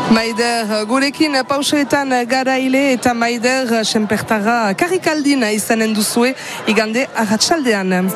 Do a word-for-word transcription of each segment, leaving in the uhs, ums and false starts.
Maider, gurekin pausoetan garaile eta Maider senpertara karikaldin izanen duzue igande arratsaldean.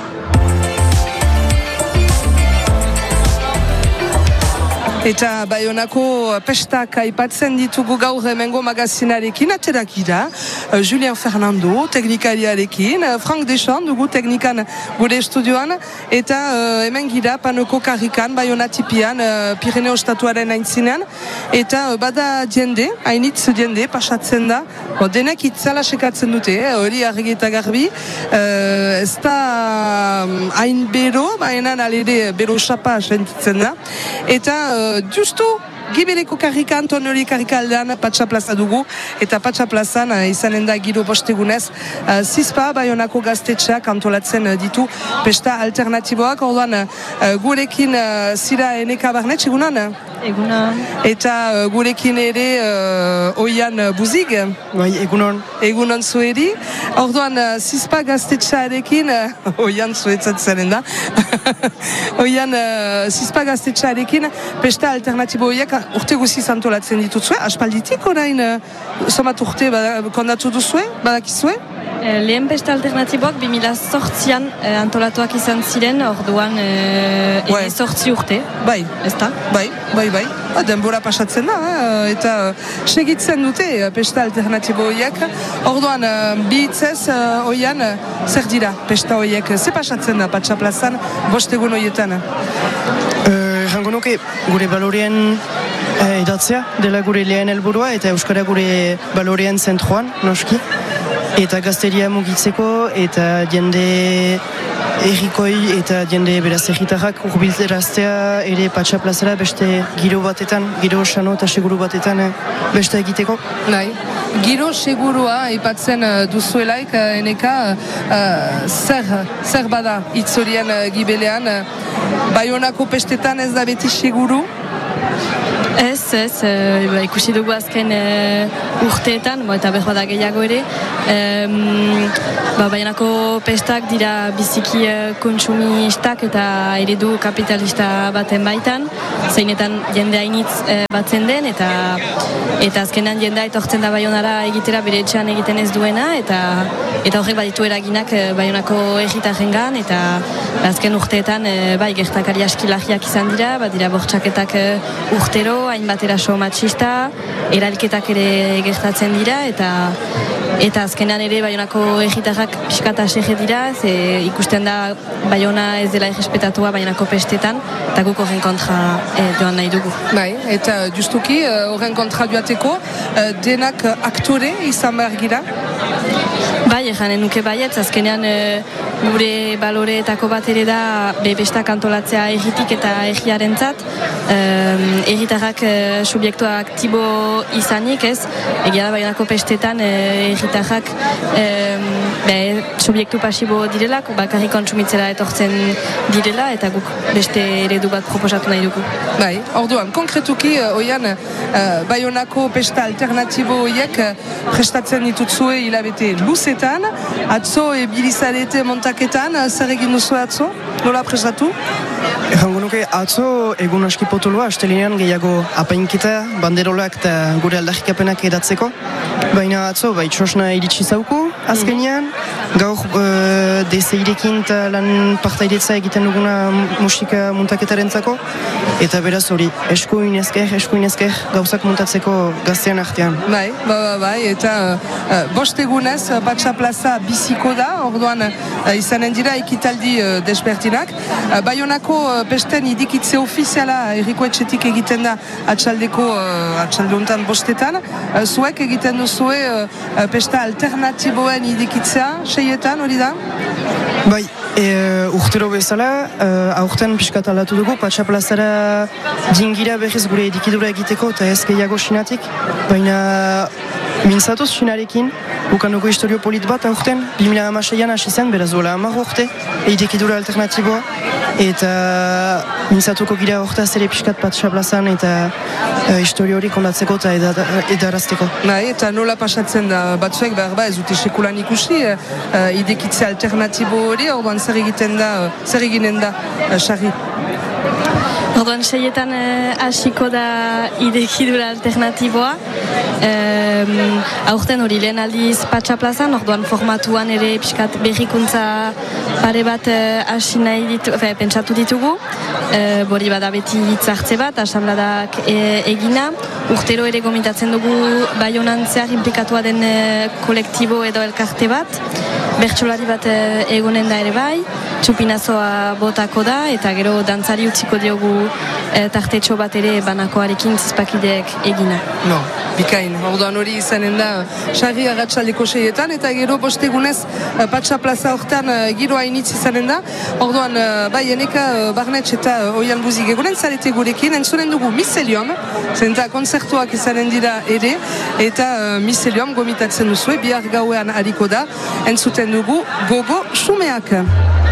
Eta Baionako pestak aipatzen ditugu gaur hemengo magazinarekin aterak gira, Julien Fernando teknikariarekin, Frank Deschamps dugu teknikan gure estudioan, eta uh, hemen gira Panoko karrikan, Baiona tipian, uh, Pirineo estatuaren aintzinean, eta uh, bada diende, hainitz diende, pasatzen da, o, denek itzala sekatzen dute, hori eh, argi eta garbi, uh, ez da hain um, bero, baina alere bero xapa sentitzen da, eta uh, justu Gibeleko karrika, Antonori karrikaldean Patsa plaza dugu, eta Patsa plazan uh, izanen da giro bostegunez uh, zizpa Baionako gaztetxeak antolatzen uh, ditu pesta alternatiboak, orduan uh, gurekin uh, zira Eneka Barnet, egunan? Egunan. Eta uh, gurekin ere uh, Oian Buzig? Bai, egunon. Egunon zueri. Orduan uh, zizpa gaztetxearekin, uh, Oian zuetzat zaren da, Oian uh, zizpa gaztetxearekin pesta alternatiboiak urte guziz antolatzen dituzue, aspalditik orain uh, somat urte bada, kondatu duzue, badakizue? E, lehen pesta alternatiboak bi mila zortzian e, antolatuak izan ziren, orduan e, ene zortzi urte. Bai. Ez da? Bai, bai, bai. Ba, denbora pasatzen da, eh? Eta segitzen dute pesta alternatibo horiek. Orduan, bi hitzez, uh, oian, zer dira pesta horiek? Ze pasatzen da Patsa plazan bostegun horietan? Errango uh, nuke gure balorien uh, edatzea dela gure lehen helburua, eta Euskara gure balorien zentroan, noski. Eta gazteria mugitzeko, eta jende errikoi eta jende beraz erritarrak urbilteraztea ere Patsa plazara beste giro batetan, giro sano eta seguru batetan beste egiteko. Nahi, giro segurua aipatzen duzuelaik, Eneka, uh, zer, zer bada itzorien uh, gibelean, uh, Baionako pestetan ez da beti seguru? Ez, ez, e, ba, ikusi dugu azken e, urteetan, bo, eta behar bada gehiago ere, e, ba, Baionako pestak dira biziki e, kontsumistak eta eredu kapitalista baten baitan, zeinetan jende hainitz e, batzen den, eta eta azkenan jendea etortzen da Baionara egitera bere etxean egiten ez duena, eta eta horrek baditu eraginak e, Baionako erritarrengan, eta azken urteetan e, bai gertakari askilagiak izan dira, badira bortxaketak e, urtero, hainbat eraso matxista, eralketak ere gertatzen dira, eta eta azkenan ere Baionako egitarrak piskata sege dira, ze ikusten da Baiona ez dela errespetatua Baionako pestetan, eta guk horren kontra e, joan nahi dugu. Bai, eta justuki horren kontra joateko, denak aktore izan behar gira? Bai, erranen nuke baietz, azkenean e, gure baloreetako bat ere da be pestak antolatzea erritik eta erriarentzat, e, erritarrak e, subiektua aktibo izanik, ez? Egia da Baionako pestetan e, erritarrak e, be, subiektu pasibo direlak, bakarrik kontsumitzera etortzen direla, eta guk beste eredu bat proposatu nahi dugu. Bai, orduan, konkretuki, oian, uh, Baionako pesta alternatibo horiek uh, prestatzen ditutzue hilabete luzetan, atzo ebilizarete montaketan, uh, zer egin duzu atzo? Nola prestatu? Errango nuke atzo egun aski potoloa, astelenean gehiago apainketa, banderolak eta gure aldarrikapenak edatzeko, baina atzo, bai, txosna iritsi zauku, azkenean, gaur uh, deseirekin eta lan partairetza egiten duguna musika muntaketarentzako, eta beraz hori, eskuin ezker, eskuin ezker gauzak muntatzeko gaztean artean. Bai, ba, ba, bai, eta uh, bost egunez Patsa plaza biziko da, orduan uh, izanen dira ekitaldi uh, desbertinak. Uh, Baionako uh, pesten idikitze ofiziala erriko etxetik egiten da atxaldeko, uh, atxalde honetan bostetan. Uh, zuek egiten duzue uh, pesta alternatiboen idikitzea, seietan hori da? Bai, e, urtero bezala, uh, aurten piskat aldatu dugu, Patsa plazara dingira berriz gure edikidura egiteko eta ez gehiago sinatik, baina mintzatuz sinarekin, bukan dugu historio polit bat aurten, bi mila hamaseian hasi zen, beraz duela hamar urte, edikidura alternatiboa, eta mintzatuko gira hortaz ere piskat Patsa plazan eta uh, historio hori kondatzeko eta edarazteko. Bai, eta nola pasatzen da batzuek behar ba ez dute sekulan ikusi, uh, idekitze alternatibo hori, orduan zer egiten da, zer eginen da, sarri? Orduan seietan hasiko da idekidura alternatiboa. Um, aurten hori lehen aldiz Patxa plazan, orduan formatuan ere pixkat berrikuntza pare bat hasi uh, nahi ditu, fe, pentsatu ditugu. Uh, bori bada beti hitzartze bat, asambladak e, egina. Urtero ere gomitatzen dugu Baionan zehar implikatua den uh, kolektibo edo elkarte bat. Bertsolari bat uh, egonen da ere bai, txupinazoa botako da, eta gero dantzari utziko diogu uh, tartetxo bat ere banakoarekin zizpakideek egina. No, bikain, orduan hori izanen da Xarri Arratxaldeko seietan, eta gero bostegunez uh, Patxa plaza hortan uh, giro hainitz izanen da. Orduan, uh, bai, eneka uh, Barnetx eta uh, Oian Buzik egonen zarete gurekin, entzunen dugu Miselium, zenta konzertuak izanen dira ere, eta uh, Miselium gomitatzen duzue, bihar gauean hariko da, entzuten dugu Gogo Xumeak.